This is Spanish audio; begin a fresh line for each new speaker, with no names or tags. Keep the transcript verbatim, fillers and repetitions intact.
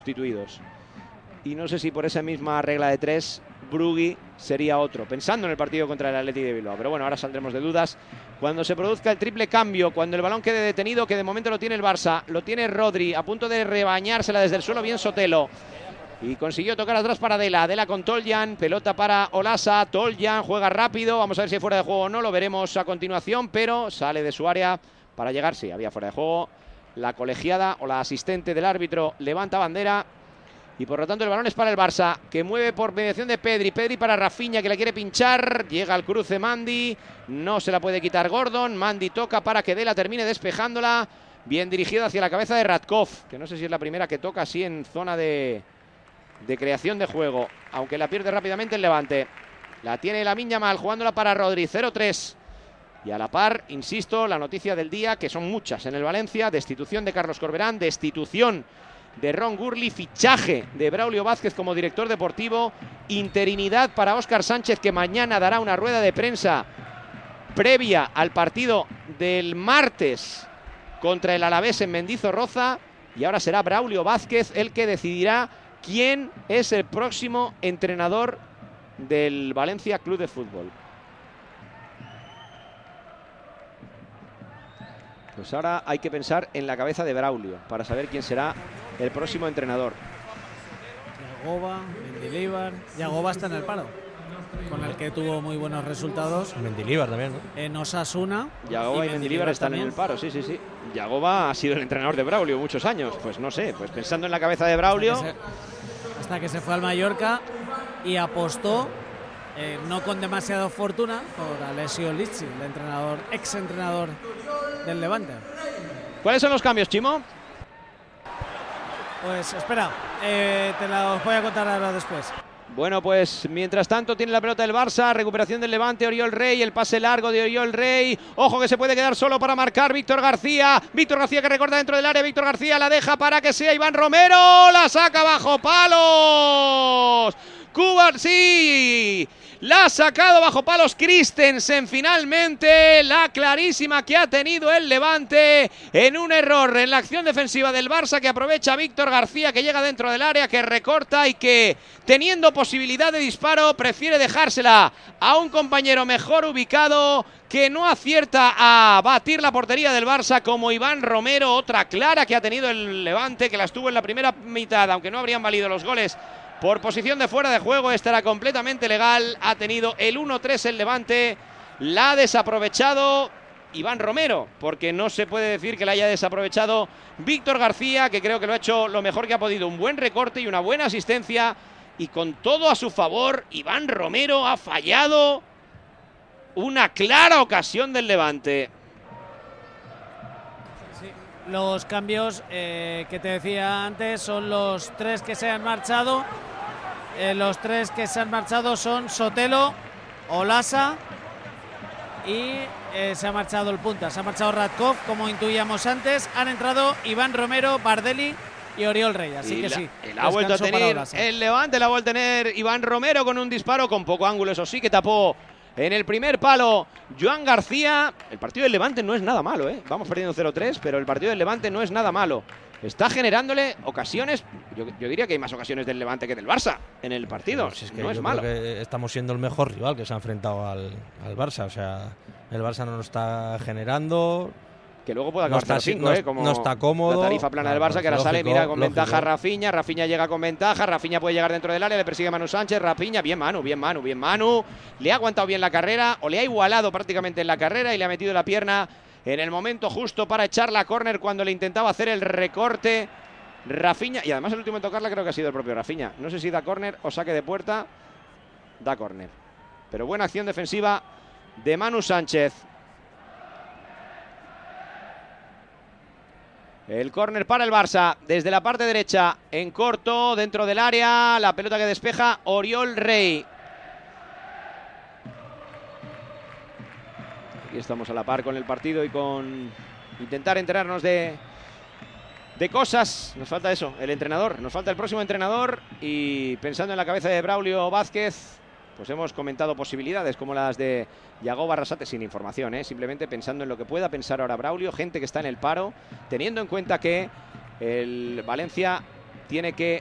sustituidos. Y no sé si por esa misma regla de tres, Brugui sería otro, pensando en el partido contra el Athletic de Bilbao. Pero bueno, ahora saldremos de dudas. Cuando se produzca el triple cambio, cuando el balón quede detenido, que de momento lo tiene el Barça, lo tiene Rodri, a punto de rebañársela desde el suelo, bien Sotelo. Y consiguió tocar atrás para Dela, Dela con Toljan, pelota para Olasa, Toljan juega rápido, vamos a ver si hay fuera de juego o no, lo veremos a continuación, pero sale de su área para llegar, sí, había fuera de juego. La colegiada o la asistente del árbitro levanta bandera y por lo tanto el balón es para el Barça, que mueve por mediación de Pedri, Pedri para Rafinha, que la quiere pinchar, llega al cruce Mandy, no se la puede quitar Gordon, Mandy toca para que Dela termine despejándola, bien dirigida hacia la cabeza de Radkov, que no sé si es la primera que toca así en zona de, de creación de juego, aunque la pierde rápidamente el Levante. La tiene Lamine Yamal jugándola para Rodri, cero tres. Y a la par, insisto, la noticia del día, que son muchas en el Valencia: destitución de Carlos Corberán, destitución de Ron Gurley, fichaje de Braulio Vázquez como director deportivo, interinidad para Óscar Sánchez, que mañana dará una rueda de prensa previa al partido del martes contra el Alavés en Mendizorroza, y ahora será Braulio Vázquez el que decidirá quién es el próximo entrenador del Valencia Club de Fútbol. Pues ahora hay que pensar en la cabeza de Braulio para saber quién será el próximo entrenador.
Yagoba, Mendilibar. Yagoba está en el paro, con el que tuvo muy buenos resultados.
Mendilibar también, ¿no?
En Osasuna.
Yagoba y, y Mendilibar están también en el paro, sí, sí, sí. Yagoba ha sido el entrenador de Braulio muchos años. Pues no sé, pues pensando en la cabeza de Braulio.
Hasta que se, hasta que se fue al Mallorca y apostó, eh, no con demasiada fortuna, por Alessio Lizzi, el entrenador, ex entrenador del Levante.
¿Cuáles son los cambios, Chimo?
Pues espera, eh, te los voy a contar ahora después.
Bueno, pues mientras tanto tiene la pelota el Barça, recuperación del Levante, Oriol Rey, el pase largo de Oriol Rey, ojo que se puede quedar solo para marcar Víctor García, Víctor García que recorta dentro del área, Víctor García la deja para que sea Iván Romero, la saca bajo palos, Cuba, sí, la ha sacado bajo palos Christensen finalmente, la clarísima que ha tenido el Levante en un error en la acción defensiva del Barça, que aprovecha Víctor García, que llega dentro del área, que recorta y que, teniendo posibilidad de disparo, prefiere dejársela a un compañero mejor ubicado, que no acierta a batir la portería del Barça, como Iván Romero. Otra clara que ha tenido el Levante, que las tuvo en la primera mitad, aunque no habrían valido los goles por posición de fuera de juego, esta era completamente legal. Ha tenido el uno tres el Levante, la ha desaprovechado Iván Romero, porque no se puede decir que la haya desaprovechado Víctor García, que creo que lo ha hecho lo mejor que ha podido, un buen recorte y una buena asistencia, y con todo a su favor, Iván Romero ha fallado una clara ocasión del Levante.
Sí, los cambios eh, que te decía antes son los tres que se han marchado. Eh, los tres que se han marchado son Sotelo, Olasa y eh, se ha marchado el punta. Se ha marchado Radkov, como intuíamos antes. Han entrado Iván Romero, Bardelli y Oriol Rey. Así
y
que
la,
sí.
La ha vuelto a tener el Levante, la ha vuelto a tener Iván Romero con un disparo con poco ángulo, eso sí, que tapó en el primer palo Joan García. El partido del Levante no es nada malo, ¿eh? Vamos perdiendo cero tres, pero el partido del Levante no es nada malo. Está generándole ocasiones. Yo, yo diría que hay más ocasiones del Levante que del Barça en el partido.
Sí, es que
no es
yo
malo.
Creo que estamos siendo el mejor rival que se ha enfrentado al, al Barça. O sea, el Barça no nos está generando.
Que luego pueda
no
acabar
está,
cinco,
no,
¿eh? Como
no está cómodo.
La tarifa plana
claro,
del Barça, que ahora
lógico,
sale, mira, con
lógico.
ventaja Rafinha. Rafinha llega con ventaja. Rafinha puede llegar dentro del área, le persigue Manu Sánchez. Rafinha, bien Manu, bien Manu, bien Manu. Le ha aguantado bien la carrera, o le ha igualado prácticamente en la carrera, y le ha metido la pierna en el momento justo para echar la córner cuando le intentaba hacer el recorte Rafinha. Y además el último en tocarla creo que ha sido el propio Rafinha. No sé si da córner o saque de puerta. Da córner. Pero buena acción defensiva de Manu Sánchez. El córner para el Barça desde la parte derecha, en corto, dentro del área. La pelota que despeja Oriol Rey. Aquí estamos a la par con el partido y con intentar enterarnos de, de cosas. Nos falta eso, el entrenador. Nos falta el próximo entrenador. Y pensando en la cabeza de Braulio Vázquez, pues hemos comentado posibilidades como las de Yago Barrasate, sin información, ¿eh? Simplemente pensando en lo que pueda pensar ahora Braulio, gente que está en el paro, teniendo en cuenta que el Valencia tiene que